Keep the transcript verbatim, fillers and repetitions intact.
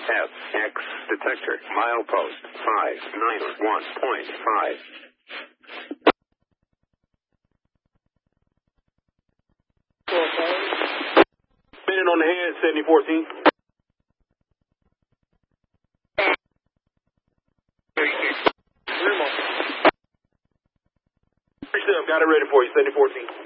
F X detector milepost five nine one point five. Minute on the head, seventy fourteen. Got it ready for you, seventy fourteen.